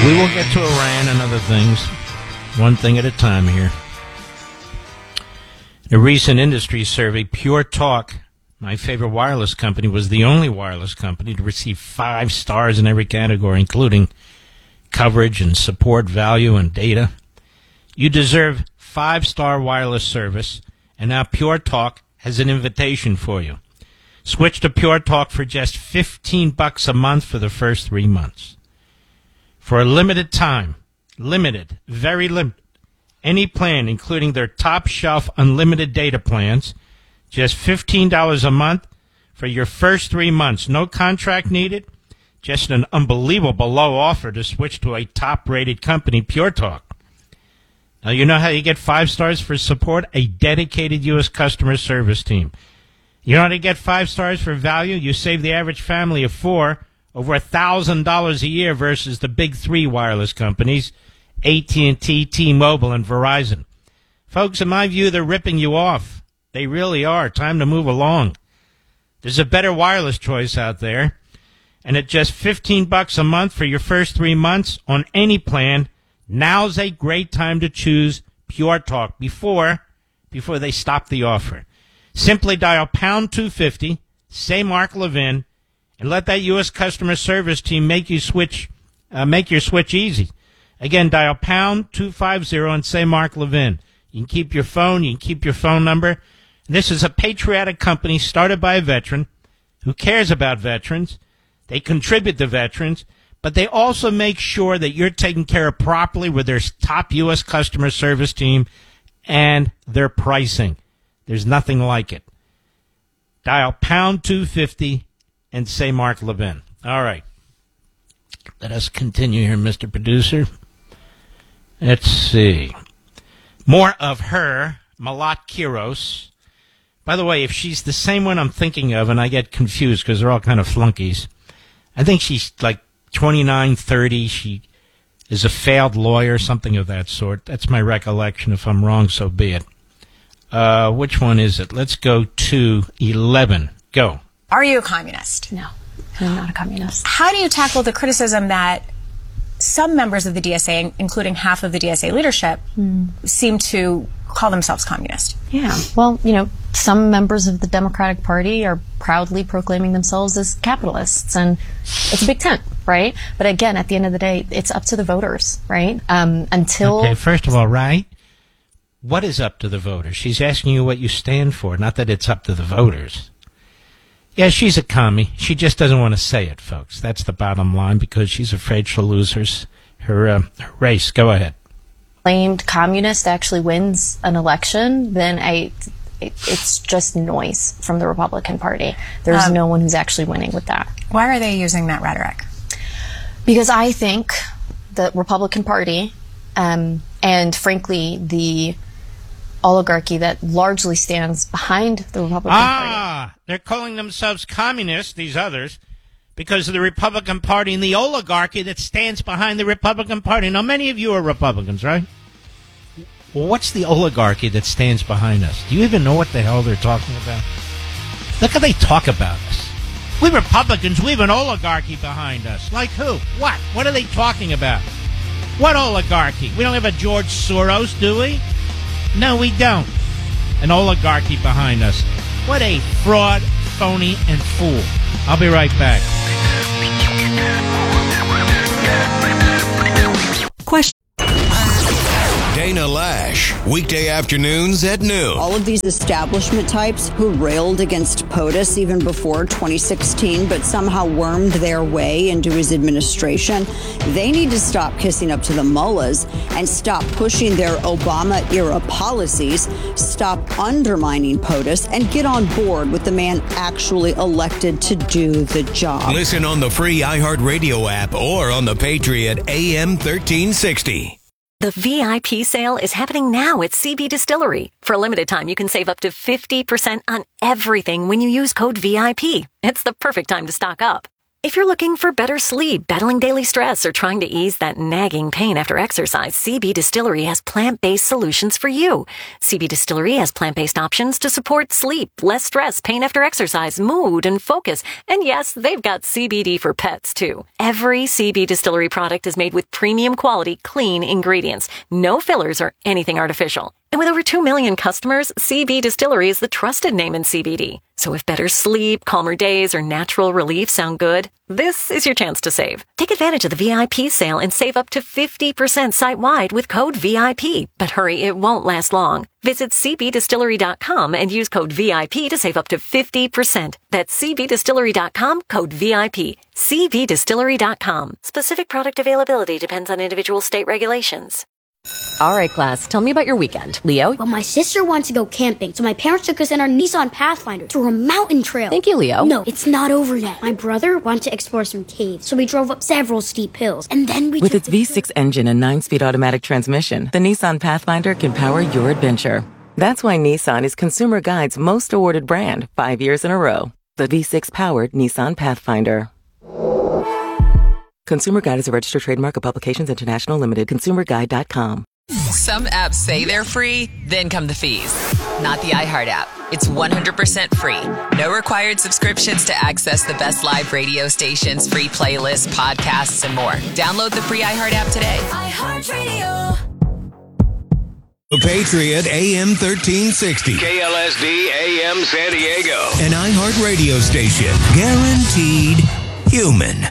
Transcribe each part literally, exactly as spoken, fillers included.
We will get to Iran and other things, one thing at a time here. In a recent industry survey, Pure Talk, my favorite wireless company, was the only wireless company to receive five stars in every category, including coverage and support, value, and data. You deserve five-star wireless service, and now Pure Talk has an invitation for you. Switch to Pure Talk for just fifteen bucks a month for the first three months. For a limited time, limited, very limited, any plan, including their top-shelf unlimited data plans, just fifteen dollars a month for your first three months. No contract needed, just an unbelievable low offer to switch to a top-rated company, Pure Talk. Now, you know how you get five stars for support? A dedicated U S customer service team. You know how to get five stars for value? You save the average family of four over one thousand dollars a year versus the big three wireless companies, A T and T, T-Mobile, and Verizon. Folks, in my view, they're ripping you off. They really are. Time to move along. There's a better wireless choice out there. And at just fifteen bucks a month for your first three months on any plan, now's a great time to choose Pure Talk before, before they stop the offer. Simply dial pound two fifty, say Mark Levin, and let that U S customer service team make you switch, uh, make your switch easy. Again, dial pound two fifty and say Mark Levin. You can keep your phone, you can keep your phone number. This is a patriotic company started by a veteran who cares about veterans. They contribute to veterans, but they also make sure that you're taken care of properly with their top U S customer service team and their pricing. There's nothing like it. Dial pound two fifty and say Mark Levin. All right. Let us continue here, Mister Producer. Let's see. More of her, Malat Kiros. By the way, if she's the same one I'm thinking of, and I get confused because they're all kind of flunkies, I think she's like twenty-nine, thirty. She is a failed lawyer, something of that sort. That's my recollection. If I'm wrong, so be it. Uh, which one is it? Let's go to eleven. Go. Are you a communist? No, I'm not a communist. How do you tackle the criticism that some members of the D S A, including half of the D S A leadership, mm. seem to call themselves communist? Yeah, well, you know, some members of the Democratic Party are proudly proclaiming themselves as capitalists, and it's a big tent, right? But again, at the end of the day, it's up to the voters, right? Um, until... Okay, first of all, right? What is up to the voters? She's asking you what you stand for, not that it's up to the voters. Yeah, she's a commie. She just doesn't want to say it, folks. That's the bottom line, because she's afraid she'll lose her, her, uh, her race. Go ahead. Claimed communist actually wins an election, then I, it, it's just noise from the Republican Party. There's um, no one who's actually winning with that. Why are they using that rhetoric? Because I think the Republican Party, um, and frankly, the oligarchy that largely stands behind the Republican ah, Party. Ah, they're calling themselves communists, these others, because of the Republican Party and the oligarchy that stands behind the Republican Party. Now, many of you are Republicans, right? Well, what's the oligarchy that stands behind us? Do you even know what the hell they're talking about? Look how they talk about us. We Republicans, we have an oligarchy behind us. Like who? What? What are they talking about? What oligarchy? We don't have a George Soros, do we? No, we don't. An oligarchy behind us. What a fraud, phony, and fool. I'll be right back. Question. Dana Lash, weekday afternoons at noon. All of these establishment types who railed against POTUS even before twenty sixteen, but somehow wormed their way into his administration, they need to stop kissing up to the mullahs and stop pushing their Obama-era policies, stop undermining POTUS, and get on board with the man actually elected to do the job. Listen on the free iHeartRadio app or on the Patriot A M thirteen sixty. The V I P sale is happening now at C B Distillery. For a limited time, you can save up to fifty percent on everything when you use code V I P. It's the perfect time to stock up. If you're looking for better sleep, battling daily stress, or trying to ease that nagging pain after exercise, C B Distillery has plant-based solutions for you. C B Distillery has plant-based options to support sleep, less stress, pain after exercise, mood, and focus. And yes, they've got C B D for pets, too. Every C B Distillery product is made with premium quality, clean ingredients. No fillers or anything artificial. And with over two million customers, C B Distillery is the trusted name in C B D. So if better sleep, calmer days, or natural relief sound good, this is your chance to save. Take advantage of the V I P sale and save up to fifty percent site-wide with code V I P. But hurry, it won't last long. Visit C B distillery dot com and use code V I P to save up to fifty percent. That's C B distillery dot com, code V I P. C B distillery dot com. Specific product availability depends on individual state regulations. All right, class, tell me about your weekend. Leo? Well, my sister wanted to go camping, so my parents took us in our Nissan Pathfinder to a mountain trail. Thank you, Leo. No, it's not over yet. My brother wanted to explore some caves, so we drove up several steep hills, and then we With took its V six engine and nine-speed automatic transmission, the Nissan Pathfinder can power your adventure. That's why Nissan is Consumer Guide's most awarded brand, five years in a row. The V six-powered Nissan Pathfinder. Consumer Guide is a registered trademark of Publications International Limited. consumer guide dot com. Some apps say they're free, then come the fees. Not the iHeart app. It's one hundred percent free. No required subscriptions to access the best live radio stations, free playlists, podcasts, and more. Download the free iHeart app today. iHeartRadio. The Patriot A M thirteen sixty. K L S D A M San Diego. An iHeart radio station. Guaranteed human.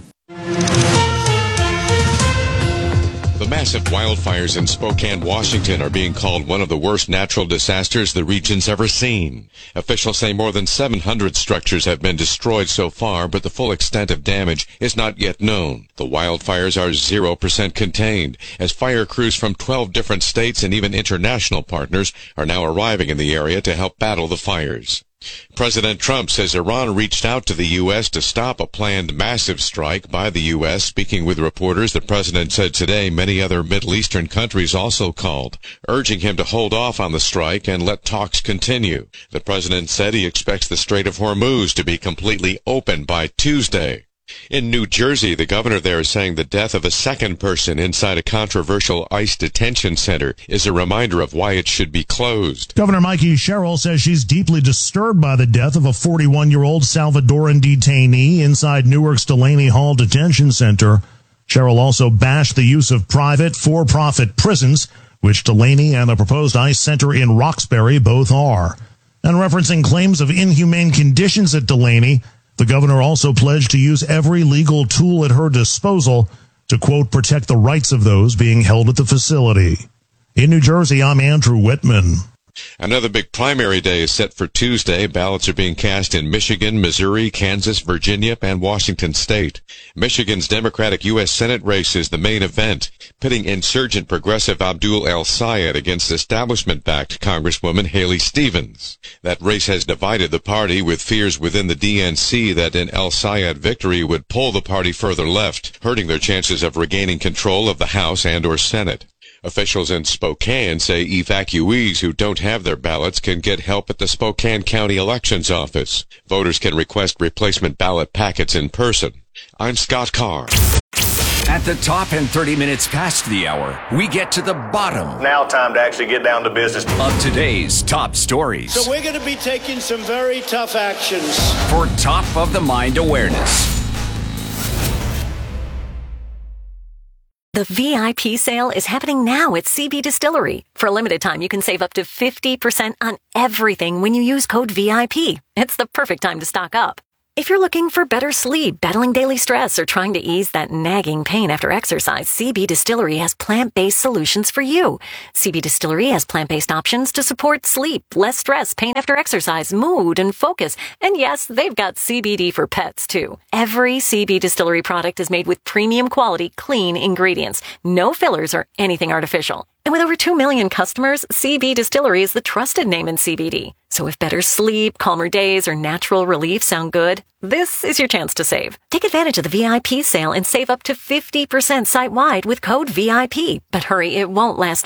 The massive wildfires in Spokane, Washington are being called one of the worst natural disasters the region's ever seen. Officials say more than seven hundred structures have been destroyed so far, but the full extent of damage is not yet known. The wildfires are zero percent contained, as fire crews from twelve different states and even international partners are now arriving in the area to help battle the fires. President Trump says Iran reached out to the U S to stop a planned massive strike by the U S Speaking with reporters, the president said today many other Middle Eastern countries also called, urging him to hold off on the strike and let talks continue. The president said he expects the Strait of Hormuz to be completely open by Tuesday. In New Jersey, the governor there is saying the death of a second person inside a controversial ICE detention center is a reminder of why it should be closed. Governor Mikey Sherrill says she's deeply disturbed by the death of a forty-one-year-old Salvadoran detainee inside Newark's Delaney Hall Detention Center. Sherrill also bashed the use of private, for-profit prisons, which Delaney and the proposed ICE center in Roxbury both are. And referencing claims of inhumane conditions at Delaney, the governor also pledged to use every legal tool at her disposal to, quote, protect the rights of those being held at the facility. In New Jersey, I'm Andrew Whitman. Another big primary day is set for Tuesday. Ballots are being cast in Michigan, Missouri, Kansas, Virginia, and Washington State. Michigan's Democratic U S Senate race is the main event, pitting insurgent progressive Abdul El-Sayed against establishment-backed Congresswoman Haley Stevens. That race has divided the party, with fears within the D N C that an El-Sayed victory would pull the party further left, hurting their chances of regaining control of the House and or Senate. Officials in Spokane say evacuees who don't have their ballots can get help at the Spokane County Elections Office. Voters can request replacement ballot packets in person. I'm Scott Carr. At the top and thirty minutes past the hour, we get to the bottom. Now time to actually get down to business. Of today's top stories. So we're going to be taking some very tough actions. For top of the mind awareness. The V I P sale is happening now at C B Distillery. For a limited time, you can save up to fifty percent on everything when you use code V I P. It's the perfect time to stock up. If you're looking for better sleep, battling daily stress, or trying to ease that nagging pain after exercise, C B Distillery has plant-based solutions for you. C B Distillery has plant-based options to support sleep, less stress, pain after exercise, mood, and focus. And yes, they've got C B D for pets, too. Every C B Distillery product is made with premium quality, clean ingredients. No fillers or anything artificial. And with over two million customers, C B Distillery is the trusted name in C B D. So if better sleep, calmer days, or natural relief sound good, this is your chance to save. Take advantage of the V I P sale and save up to fifty percent site-wide with code V I P. But hurry, it won't last long.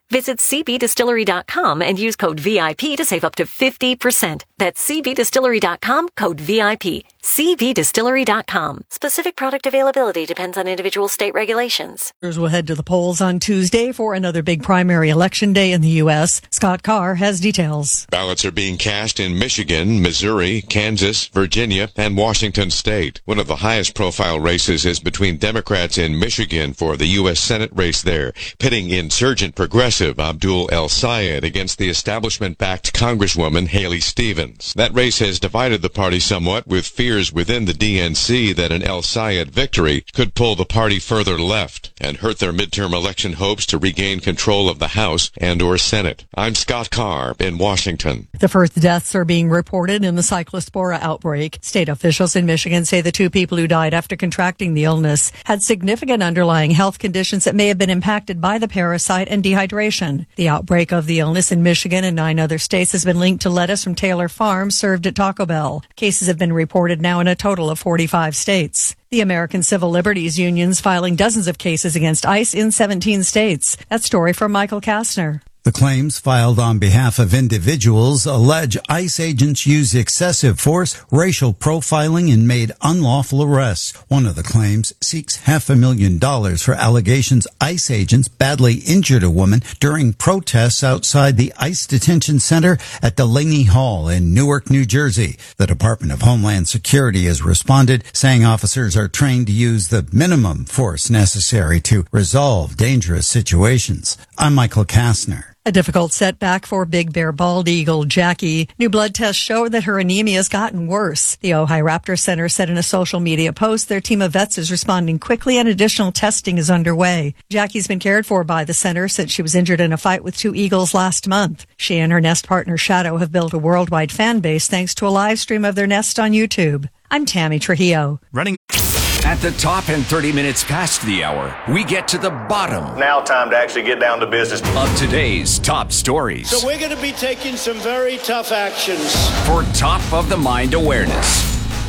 Visit c b distillery dot com and use code V I P to save up to fifty percent. That's c b distillery dot com, code V I P. c b distillery dot com. Specific product availability depends on individual state regulations. We'll head to the polls on Tuesday for another big primary election day in the U S. Scott Carr has details. Ballots are being cast in Michigan, Missouri, Kansas, Virginia, and Washington State. One of the highest profile races is between Democrats in Michigan for the U S Senate race there, pitting insurgent progressive Abdul El Sayed against the establishment-backed Congresswoman Haley Stevens. That race has divided the party somewhat, with fears within the D N C that an El Sayed victory could pull the party further left and hurt their midterm election hopes to regain control of the House and or Senate. I'm Scott Carr in Washington. The first deaths are being reported in the Cyclospora outbreak. State officials in Michigan say the two people who died after contracting the illness had significant underlying health conditions that may have been impacted by the parasite and dehydration. The outbreak of the illness in Michigan and nine other states has been linked to lettuce from Taylor Farms served at Taco Bell. Cases have been reported now in a total of forty-five states. The American Civil Liberties Union's filing dozens of cases against ICE in seventeen states. That story from Michael Kastner. The claims filed on behalf of individuals allege ICE agents used excessive force, racial profiling, and made unlawful arrests. One of the claims seeks half a million dollars for allegations ICE agents badly injured a woman during protests outside the ICE detention center at Delaney Hall in Newark, New Jersey. The Department of Homeland Security has responded, saying officers are trained to use the minimum force necessary to resolve dangerous situations. I'm Michael Kastner. A difficult setback for Big Bear bald eagle Jackie. New blood tests show that her anemia has gotten worse. The Ojai Raptor Center said in a social media post their team of vets is responding quickly and additional testing is underway. Jackie's been cared for by the center since she was injured in a fight with two eagles last month. She and her nest partner Shadow have built a worldwide fan base thanks to a live stream of their nest on YouTube. I'm Tammy Trujillo. Running at the top and thirty minutes past the hour, we get to the bottom. Now time to actually get down to business. Of today's top stories. So we're going to be taking some very tough actions. For top of the mind awareness.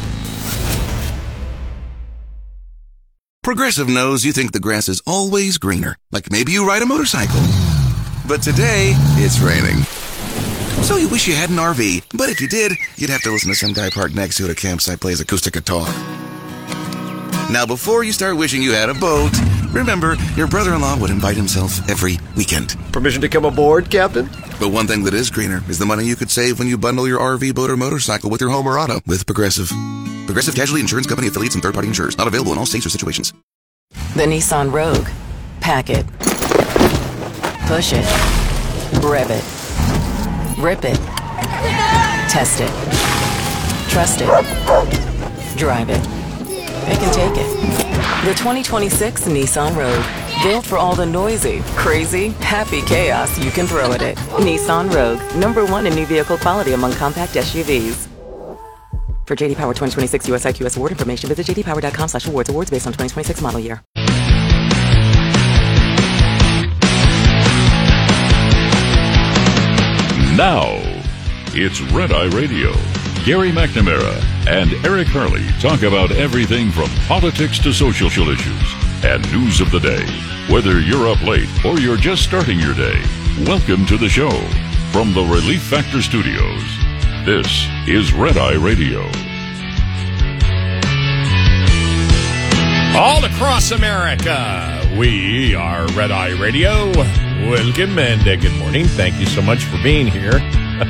Progressive knows you think the grass is always greener. Like maybe you ride a motorcycle. But today, it's raining. So you wish you had an R V. But if you did, you'd have to listen to some guy parked next to it at a campsite plays acoustic guitar. Now, before you start wishing you had a boat, remember, your brother-in-law would invite himself every weekend. Permission to come aboard, Captain? But one thing that is greener is the money you could save when you bundle your R V, boat, or motorcycle with your home or auto with Progressive. Progressive Casualty Insurance Company affiliates and third-party insurers. Not available in all states or situations. The Nissan Rogue. Pack it. Push it. Rev it. Rip it. Test it. Trust it. Drive it. It can take it. The twenty twenty-six Nissan Rogue. Built for all the noisy, crazy, happy chaos you can throw at it. Nissan Rogue. Number one in new vehicle quality among compact S U Vs. For J D Power twenty twenty-six U S I Q S award information, visit j d power dot com slash awards. Awards based on twenty twenty-six model year. Now, it's Red Eye Radio. Gary McNamara and Eric Hurley talk about everything from politics to social issues and news of the day. Whether you're up late or you're just starting your day, welcome to the show. From the Relief Factor Studios, this is Red Eye Radio. All across America, we are Red Eye Radio. Welcome and uh, good morning. Thank you so much for being here.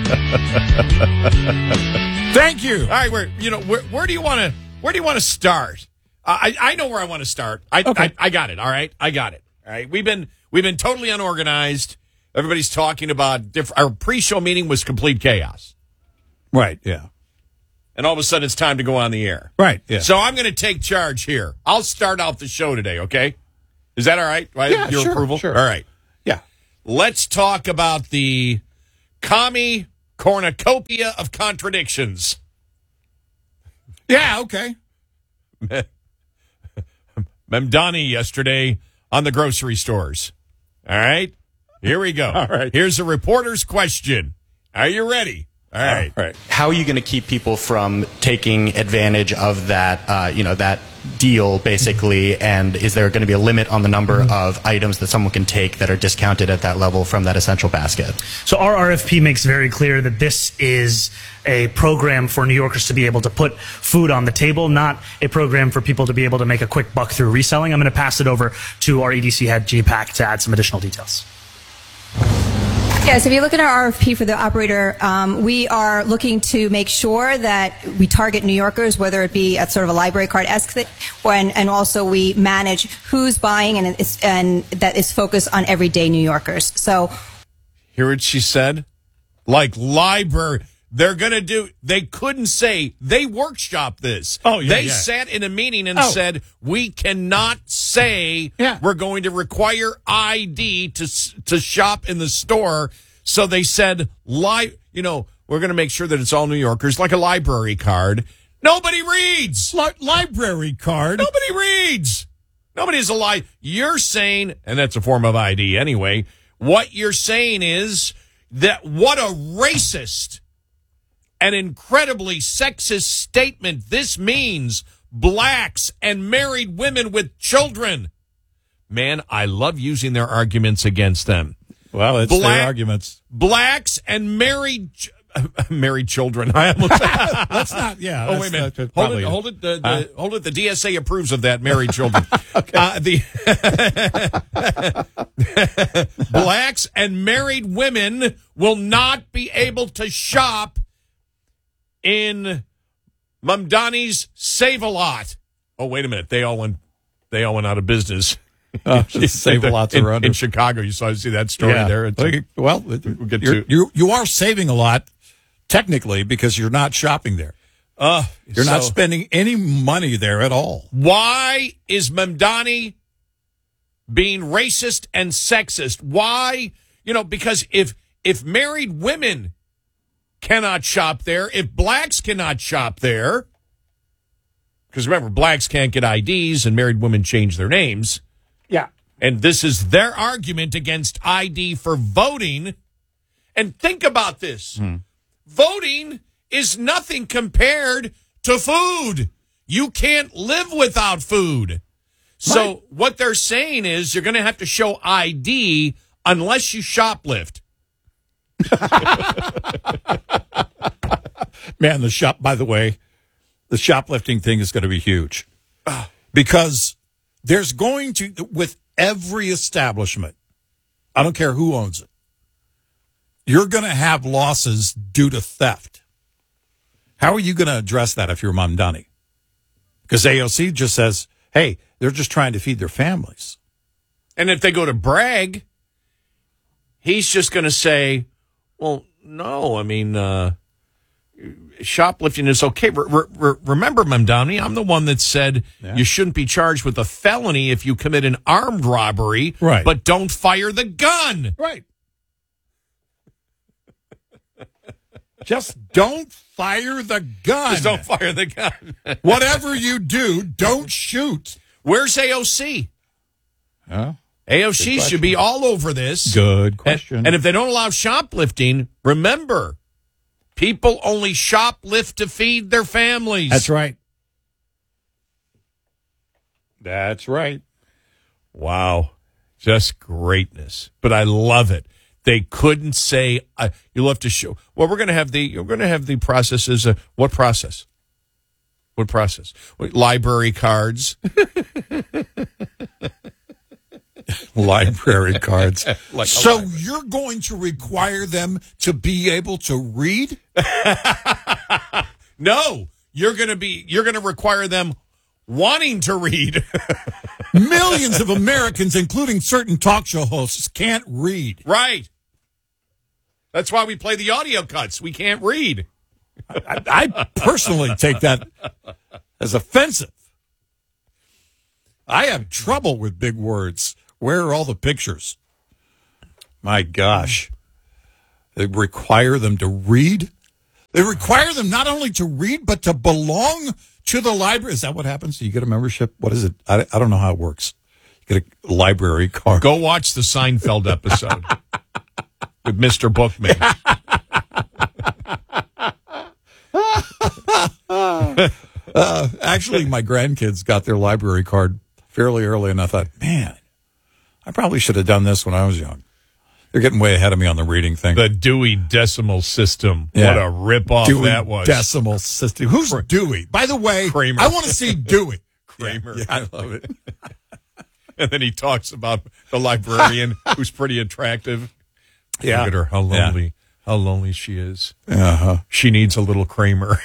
Thank you. All right, where you know where, where do you want to where do you want to start? Uh, I I know where I want to start. I, okay. I I got it. All right, I got it. All right, we've been we've been totally unorganized. Everybody's talking about different. Our pre-show meeting was complete chaos. Right. Yeah. And all of a sudden, it's time to go on the air. Right. Yeah. So I'm going to take charge here. I'll start out the show today. Okay. Is that all right? right? Yeah. Your sure, approval. Sure. All right. Yeah. Let's talk about the commie cornucopia of contradictions. Yeah, okay. Memdani yesterday on the grocery stores. All right? Here we go. All right. Here's a reporter's question. Are you ready? All right. All right. How are you going to keep people from taking advantage of that, uh, you know, that deal, basically, and is there going to be a limit on the number of items that someone can take that are discounted at that level from that essential basket? So our R F P makes very clear that this is a program for New Yorkers to be able to put food on the table, not a program for people to be able to make a quick buck through reselling. I'm going to pass it over to our E D C head, J PAC, to add some additional details. Yes, if you look at our R F P for the operator, um, we are looking to make sure that we target New Yorkers, whether it be at sort of a library card-esque thing, and, and also we manage who's buying, and, it's, and that is focused on everyday New Yorkers. So, hear what she said? Like library. They're going to do, they couldn't say, they workshop this. Oh, yeah, They yeah. sat in a meeting and Oh. said, we cannot say Yeah. we're going to require I D to s- to shop in the store. So they said, li- you know, we're going to make sure that it's all New Yorkers, like a library card. Nobody reads. Li- library card? Nobody reads. Nobody's a lie. You're saying, and that's a form of I D anyway, what you're saying is that what a racist, an incredibly sexist statement this means blacks and married women with children. Man, I love using their arguments against them. Well, it's Black- their arguments. Blacks and married ch- married children. I almost Let's not, yeah. Oh, that's- wait a minute. that's Hold probably it, hold it. The, the, Huh? hold it. The D S A approves of that, married children. uh, the blacks and married women will not be able to shop in Mamdani's Save-A-Lot. Oh, wait a minute. They all went, they all went out of business. Uh, Save-A-Lots in, are under. in Chicago. You saw see that story Yeah. there. It's- Okay, well, we'll get you're, to you you are saving a lot, technically, because you're not shopping there. Uh, You're not so- spending any money there at all. Why is Mamdani being racist and sexist? Why? You know, because if if married women cannot shop there, if blacks cannot shop there, because remember, blacks can't get I Ds and married women change their names. Yeah. And this is their argument against I D for voting. And think about this. Hmm. Voting is nothing compared to food. You can't live without food. So Right. what they're saying is you're going to have to show I D unless you shoplift. Man, the shop, by the way, the shoplifting thing is going to be huge. Because there's going to, with every establishment, I don't care who owns it, you're going to have losses due to theft. How are you going to address that if you're Mamdani? Because A O C just says, hey, they're just trying to feed their families. And if they go to brag, he's just going to say, well, no, I mean, uh, shoplifting is okay. Re- re- remember, Mamdani, I'm the one that said Yeah. you shouldn't be charged with a felony if you commit an armed robbery, Right. but don't fire the gun. Right. Just don't fire the gun. Just don't fire the gun. Whatever you do, don't shoot. Where's A O C? Huh? A O C should be all over this. Good And, question. and if they don't allow shoplifting, remember, people only shoplift to feed their families. That's right. That's right. Wow. Just greatness. But I love it. They couldn't say, uh, you'll have to show. Well, we're going to have the, you're going to have the processes. Uh, what process? What process? What, library cards. Library cards. Like a so library. you're going to require them to be able to read? No, you're going to be, you're going to require them wanting to read. Millions of Americans, including certain talk show hosts, can't read. Right. That's why we play the audio cuts. We can't read. I, I personally take that as offensive. I have trouble with big words. Where are all the pictures? My gosh. They require them to read? They require them not only to read, but to belong to the library. Is that what happens? You get a membership? What is it? I, I don't know how it works. You get a library card. Go watch the Seinfeld episode with Mister Bookman. Uh, actually, my grandkids got their library card fairly early, and I thought, man, I probably should have done this when I was young. They're getting way ahead of me on the reading thing. The Dewey Decimal System. Yeah. What a ripoff Dewey that was. Decimal System. Who's Dewey? By the way, Kramer. I want to see Dewey. Kramer. Yeah, yeah, I love it. And then he talks about the librarian who's pretty attractive. Yeah. Look at her, how Yeah. lonely, how lonely she is. Uh-huh. She needs a little Kramer.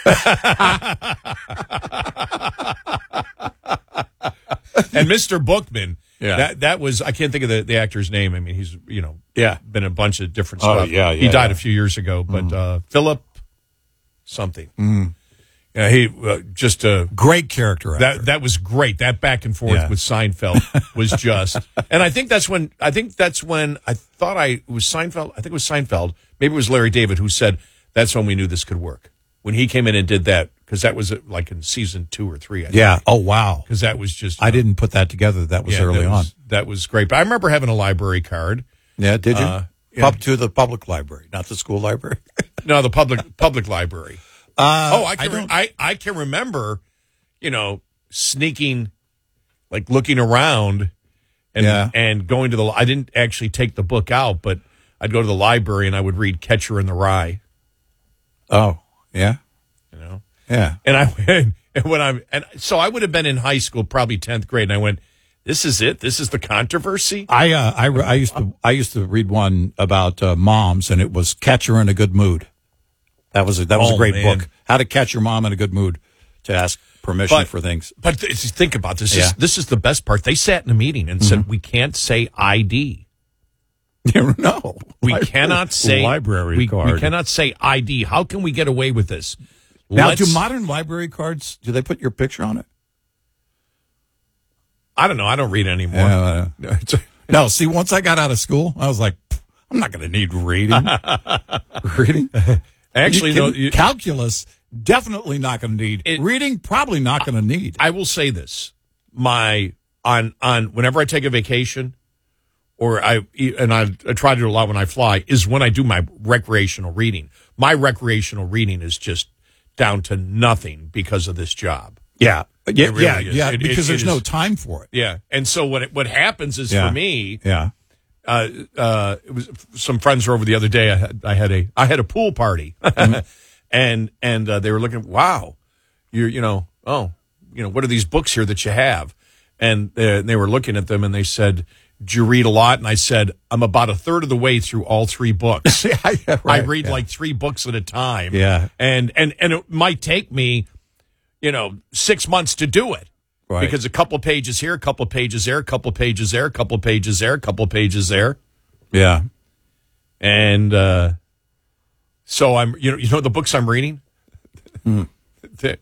And Mister Bookman, Yeah. that that was, I can't think of the, the actor's name. I mean, he's, you know, Yeah. been a bunch of different Oh, stuff. yeah, He yeah, died yeah. a few years ago, but uh, Philip something. Mm. Yeah, he uh, just a Great character actor. that that was great. That back and forth Yeah. with Seinfeld was just, and I think that's when I think that's when I thought I it was Seinfeld. I think it was Seinfeld. Maybe it was Larry David who said that's when we knew this could work. When he came in and did that, because that was uh, like in season two or three. I think. Yeah. Oh, wow. Because that was just I didn't put that together. That was yeah, early that on. was, That was great. But I remember having a library card. Yeah, did you? Uh, yeah. Pub to the public library, not the school library. No, the public public library. Uh, oh, I can I I, don't- I I can remember, you know, sneaking, like looking around, and Yeah. and going to the. I didn't actually take the book out, but I'd go to the library and I would read Catcher in the Rye. Oh, yeah. You know, Yeah. and I went and when I'm and so I would have been in high school, probably tenth grade, and I went, "This is it. This is the controversy." I uh, I, re- I used to I used to read one about uh, moms, and it was Catch Her in a Good Mood. That was a, that was Oh, a great man. book. How to catch your mom in a good mood to ask permission But- for things. But th- think about this. Yeah. This, this is the best part. They sat in a meeting and said, "We can't say I D. no, We cannot say library we, card. We cannot say I D. How can we get away with this?" Now, Let's- do modern library cards? Do they put your picture on it? I don't know. I don't read anymore. Yeah, uh, no. See, once I got out of school, I was like, I'm not going to need reading. reading. Actually, You no. can- You, calculus definitely not going to need. It- reading probably not going to need. I will say this: my on on whenever I take a vacation, or I and I, I try to do a lot when I fly, is when I do my recreational reading. My recreational reading is just down to nothing because of this job. Yeah, yeah, really yeah, is. yeah. It- because it- there's it no is- time for it. Yeah, and so what it, what happens is Yeah. for me, Yeah. uh, uh, it was some friends were over the other day. I had, I had a I had a pool party, and and uh, they were looking. Wow, you're you know oh you know what are these books here that you have? And they, they were looking at them and they said, "Do you read a lot?" And I said, "I'm about a third of the way through all three books. yeah, I right, read yeah. like three books at a time. Yeah. and and and it might take me, you know, six months to do it." Right. Because a couple pages here, a couple pages there, a couple pages there, a couple pages there, a couple pages there. Yeah. And uh, so I'm, you know, you know the books I'm reading? Mm. The-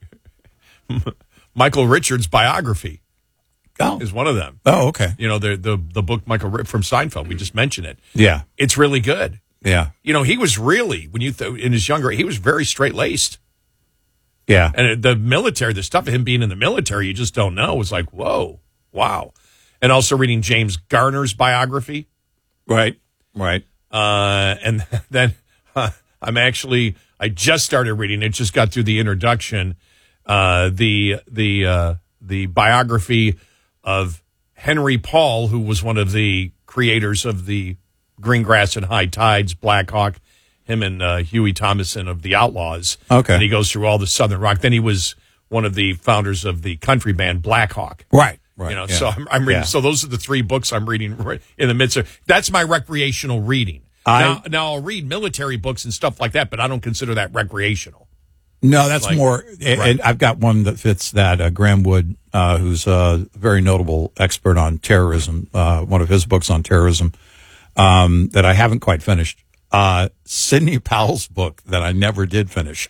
Michael Richards' biography Oh. is one of them. Oh, okay. You know, the the the book Michael Ri- from Seinfeld. We just mentioned it. Yeah. It's really good. Yeah. You know, he was really when you th- in his younger, he was very straight laced. Yeah. And the military, the stuff of him being in the military, you just don't know. It was like, whoa, wow. And also reading James Garner's biography. Right. Right. Uh, and then uh, I'm actually, I just started reading it, just got through the introduction, uh, the, the, uh, the biography of Henry Paul, who was one of the creators of the Green Grass and High Tides, Black Hawk, him and uh, Huey Thomason of the Outlaws. Okay. And he goes through all the Southern rock. Then he was one of the founders of the country band Black Hawk. Right. Right. You know, yeah. so I'm, I'm reading. Yeah. So those are the three books I'm reading right in the midst of. That's my recreational reading. I- now, now I'll read military books and stuff like that, but I don't consider that recreational. No, that's Like- more. And Right. I've got one that fits that. Uh, Graham Wood, uh, who's a very notable expert on terrorism. Uh, one of his books on terrorism um, that I haven't quite finished. Uh, Sidney Powell's book that I never did finish.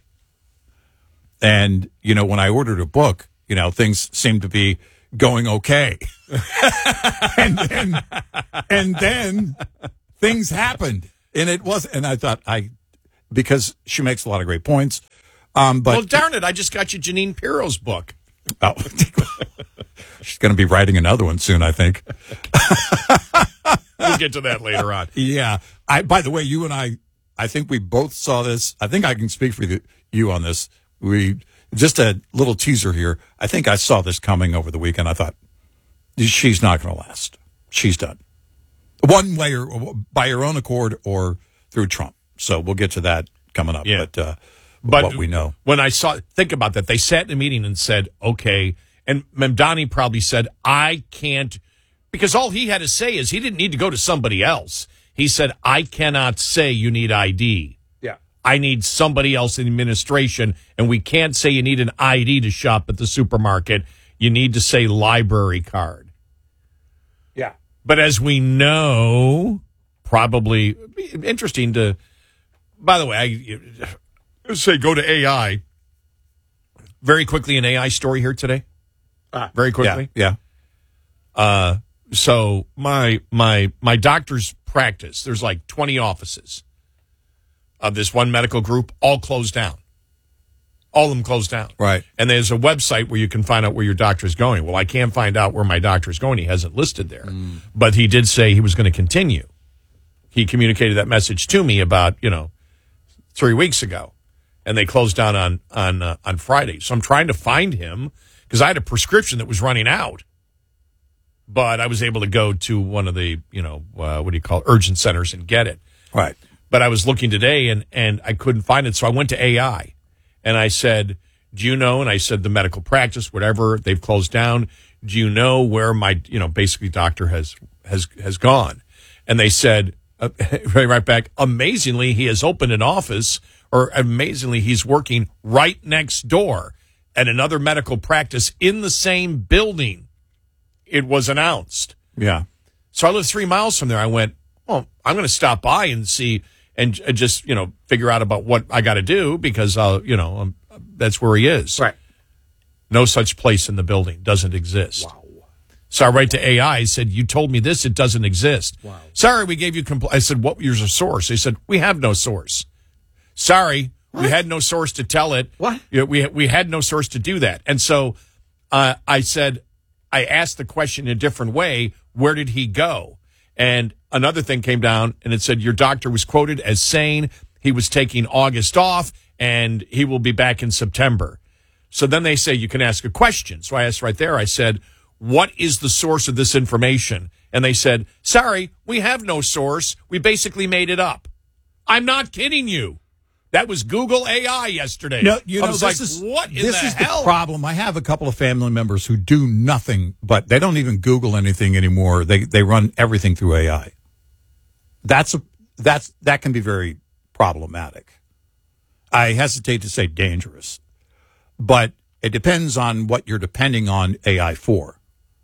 And you know, when I ordered a book, you know, things seemed to be going okay, and then and then things happened, and it was. And I thought I because she makes a lot of great points. Um, but well, darn it! I just got you Janine Pirro's book. Oh, she's going to be writing another one soon, I think. We'll get to that later on. Yeah. I. By the way, you and I, I think we both saw this. I think I can speak for the, you on this. We Just a little teaser here. I think I saw this coming over the weekend. I thought, she's not going to last. She's done. One way or by her own accord or through Trump. So we'll get to that coming up. Yeah. But, uh, but what we know. When I saw, think about that. They sat in a meeting and said, okay. And Mamdani probably said, I can't, because all he had to say is he didn't need to go to somebody else. He said, I cannot say you need I D. Yeah. I need somebody else in the administration, and we can't say you need an I D to shop at the supermarket. You need to say library card. Yeah. But as we know, probably interesting to, by the way, I say go to A I. Very quickly, an A I story here today. Ah, Very quickly. Yeah. yeah. Uh, so my my my doctor's practice, there's like twenty offices of this one medical group, all closed down. All of them closed down. Right. And there's a website where you can find out where your doctor is going. Well, I can't find out where my doctor is going. He hasn't listed there. Mm. But he did say he was going to continue. He communicated that message to me about, you know, three weeks ago. And they closed down on on uh, on Friday. So I'm trying to find him because I had a prescription that was running out. But I was able to go to one of the, you know, uh, what do you call it, urgent centers and get it. Right. But I was looking today and, and I couldn't find it. So I went to A I and I said, do you know? And I said, the medical practice, whatever, they've closed down. Do you know where my, you know, basically doctor has, has, has gone? And they said, uh, right, right back, amazingly, he has opened an office, or amazingly, he's working right next door at another medical practice in the same building. It was announced. Yeah. So I live three miles from there. I went, well, I'm going to stop by and see and, and just, you know, figure out about what I got to do because, uh, you know, um, that's where he is. Right. No such place in the building. Doesn't exist. Wow. So I write to A I. I said, you told me this. It doesn't exist. Wow. Sorry, we gave you compl-. I said, what was your source? They said, we have no source. Sorry, what? We had no source to tell it. What? You know, we, we had no source to do that. And so uh, I said, I asked the question in a different way. Where did he go? And another thing came down and it said your doctor was quoted as saying he was taking August off and he will be back in September. So then they say you can ask a question. So I asked right there, I said, what is the source of this information? And they said, sorry, we have no source. We basically made it up. I'm not kidding you. That was Google A I yesterday. No, you know, I was this like, is, what in this the is hell? the problem. I have a couple of family members who do nothing, but they don't even Google anything anymore. They they run everything through A I. That's a that's that can be very problematic. I hesitate to say dangerous, but it depends on what you're depending on A I for.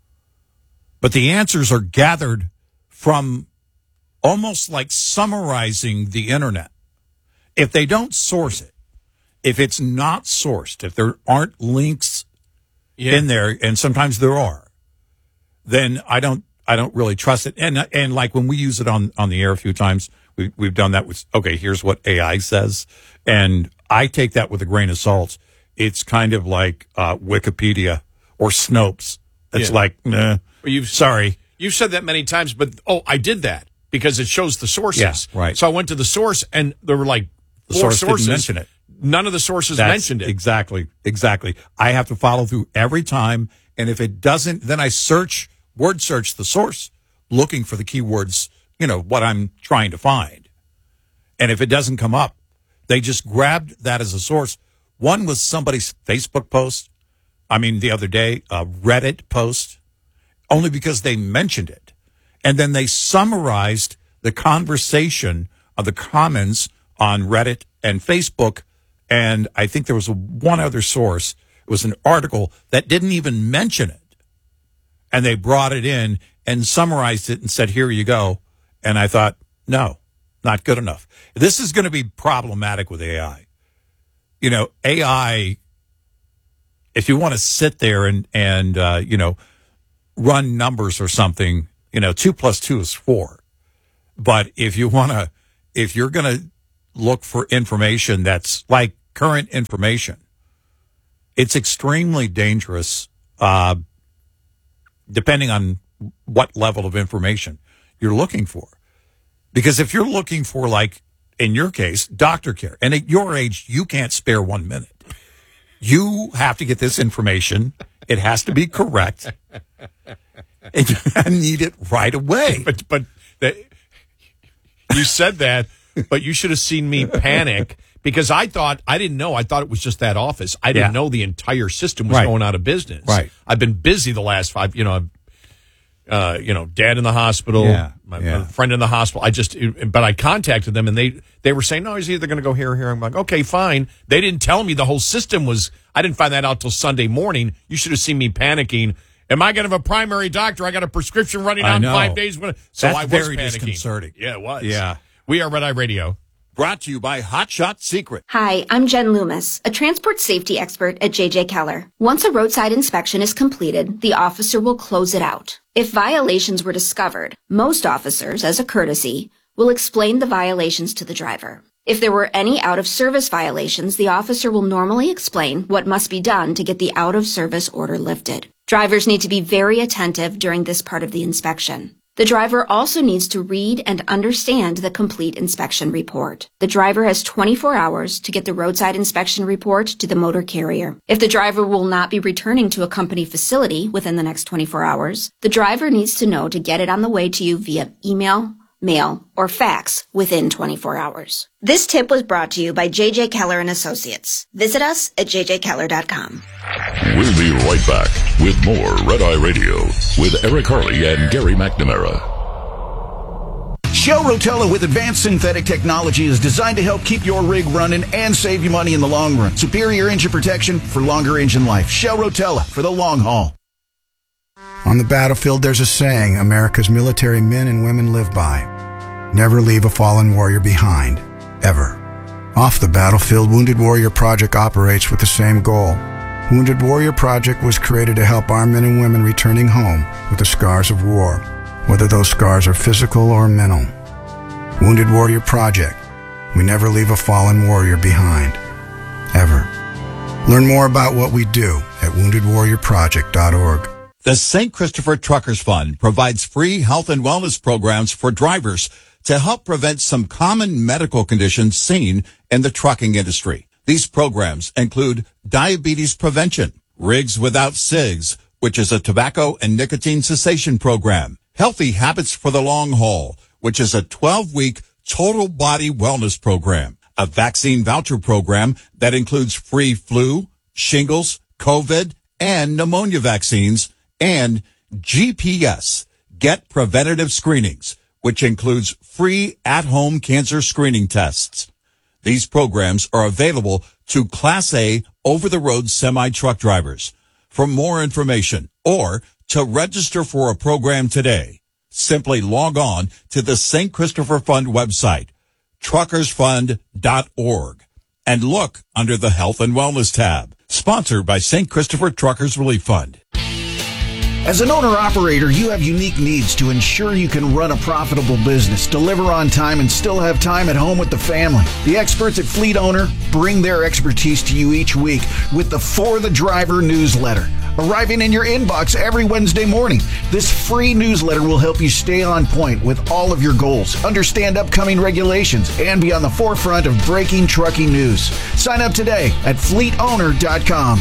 But the answers are gathered from almost like summarizing the internet. If they don't source it, if it's not sourced, if there aren't links yeah. in there, and sometimes there are, then I don't, I don't really trust it. And and like when we use it on, on the air a few times, we, we've done that with, okay, here's what A I says, and I take that with a grain of salt. It's kind of like uh, Wikipedia or Snopes. It's yeah. like, nah, well, you've, sorry. You've said that many times, but, oh, I did that because it shows the sources. Yeah, right. So I went to the source, and there were like the four source sources. Didn't mention it. None of the sources That's mentioned it. Exactly, exactly. I have to follow through every time, and if it doesn't, then I search, word search the source, looking for the keywords, you know, what I'm trying to find. And if it doesn't come up, they just grabbed that as a source. One was somebody's Facebook post. I mean, the other day, a Reddit post, only because they mentioned it. And then they summarized the conversation of the comments on Reddit and Facebook. And I think there was a, one other source. It was an article that didn't even mention it. And they brought it in and summarized it and said, here you go. And I thought, no, not good enough. This is going to be problematic with A I. You know, A I, if you want to sit there and, and uh, you know, run numbers or something, you know, two plus two is four. But if you want to, if you're going to look for information that's like current information, it's extremely dangerous, uh, depending on what level of information you're looking for. Because if you're looking for, like, in your case, doctor care, and at your age, you can't spare one minute. You have to get this information. It has to be correct. And I need it right away. But but the, you said that, but you should have seen me panic because I thought I didn't know. I thought it was just that office. I didn't Yeah. know the entire system was Right. going out of business. Right. I've been busy the last five. You know, I've, uh, you know, dad in the hospital, Yeah. my, Yeah. my friend in the hospital. I just, but I contacted them and they they were saying no, he's either going to go here or here. I'm like, okay, fine. They didn't tell me the whole system was. I didn't find that out till Sunday morning. You should have seen me panicking. Am I going to have a primary doctor? I got a prescription running I out in know. five days. So That's I was very panicking. disconcerting. Yeah, it was. Yeah. We are Red Eye Radio. Brought to you by Hot Shot Secret. Hi, I'm Jen Loomis, a transport safety expert at J J Keller. Once a roadside inspection is completed, the officer will close it out. If violations were discovered, most officers, as a courtesy, will explain the violations to the driver. If there were any out-of-service violations, the officer will normally explain what must be done to get the out-of-service order lifted. Drivers need to be very attentive during this part of the inspection. The driver also needs to read and understand the complete inspection report. The driver has twenty-four hours to get the roadside inspection report to the motor carrier. If the driver will not be returning to a company facility within the next twenty-four hours, the driver needs to know to get it on the way to you via email, mail, or fax within twenty-four hours. This tip was brought to you by J J Keller and Associates. Visit us at j j keller dot com. We'll be right back with more Red Eye Radio with Eric Harley and Gary McNamara. Shell Rotella with advanced synthetic technology is designed to help keep your rig running and save you money in the long run. Superior engine protection for longer engine life. Shell Rotella for the long haul. On the battlefield, there's a saying America's military men and women live by. Never leave a fallen warrior behind. Ever. Off the battlefield, Wounded Warrior Project operates with the same goal. Wounded Warrior Project was created to help our men and women returning home with the scars of war, whether those scars are physical or mental. Wounded Warrior Project. We never leave a fallen warrior behind. Ever. Learn more about what we do at wounded warrior project dot org. The Saint Christopher Truckers Fund provides free health and wellness programs for drivers to help prevent some common medical conditions seen in the trucking industry. These programs include diabetes prevention, Rigs Without Cigs, which is a tobacco and nicotine cessation program, Healthy Habits for the Long Haul, which is a twelve-week total body wellness program, a vaccine voucher program that includes free flu, shingles, COVID, and pneumonia vaccines, and G P S, Get Preventative Screenings, which includes free at-home cancer screening tests. These programs are available to Class A over-the-road semi-truck drivers. For more information or to register for a program today, simply log on to the Saint Christopher Fund website, truckers fund dot org, and look under the Health and Wellness tab. Sponsored by Saint Christopher Truckers Relief Fund. As an owner-operator, you have unique needs to ensure you can run a profitable business, deliver on time, and still have time at home with the family. The experts at Fleet Owner bring their expertise to you each week with the For the Driver newsletter, arriving in your inbox every Wednesday morning. This free newsletter will help you stay on point with all of your goals, understand upcoming regulations, and be on the forefront of breaking trucking news. Sign up today at fleet owner dot com.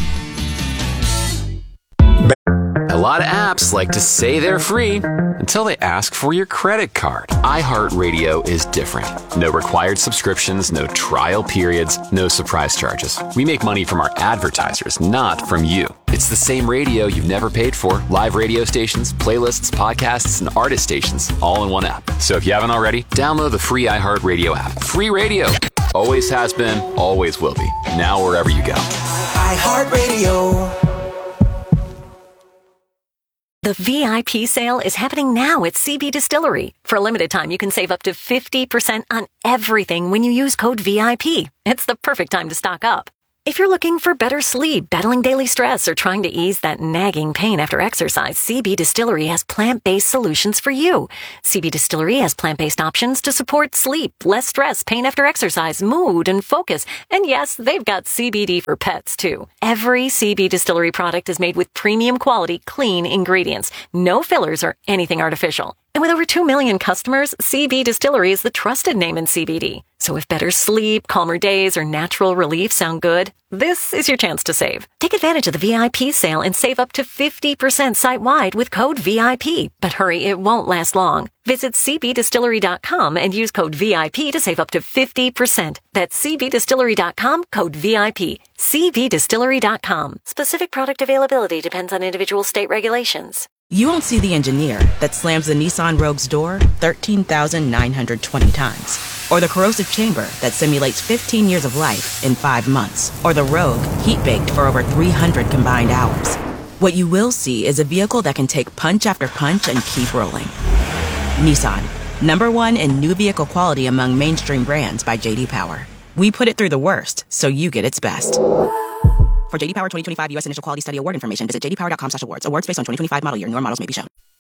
A lot of apps like to say they're free until they ask for your credit card. iHeartRadio is different. No required subscriptions, no trial periods, no surprise charges. We make money from our advertisers, not from you. It's the same radio you've never paid for. Live radio stations, playlists, podcasts, and artist stations all in one app. So if you haven't already, download the free iHeartRadio app. Free radio. Always has been, always will be. Now wherever you go. iHeartRadio. The V I P sale is happening now at C B Distillery. For a limited time, you can save up to fifty percent on everything when you use code V I P. It's the perfect time to stock up. If you're looking for better sleep, battling daily stress, or trying to ease that nagging pain after exercise, C B Distillery has plant-based solutions for you. C B Distillery has plant-based options to support sleep, less stress, pain after exercise, mood, and focus. And yes, they've got C B D for pets, too. Every C B Distillery product is made with premium quality, clean ingredients. No fillers or anything artificial. And with over two million customers, C B Distillery is the trusted name in C B D. So if better sleep, calmer days, or natural relief sound good, this is your chance to save. Take advantage of the V I P sale and save up to fifty percent site-wide with code V I P. But hurry, it won't last long. Visit c b distillery dot com and use code V I P to save up to fifty percent. That's c b distillery dot com, code V I P. c b distillery dot com. Specific product availability depends on individual state regulations. You won't see the engineer that slams the Nissan Rogue's door thirteen thousand nine hundred twenty times. Or the corrosive chamber that simulates fifteen years of life in five months. Or the Rogue heat-baked for over three hundred combined hours. What you will see is a vehicle that can take punch after punch and keep rolling. Nissan, number one in new vehicle quality among mainstream brands by J D Power. We put it through the worst, so you get its best. For J D Power twenty twenty-five U S Initial Quality Study Award information, visit j d power dot com slash awards. Awards based on twenty twenty-five model year. Newer models may be shown.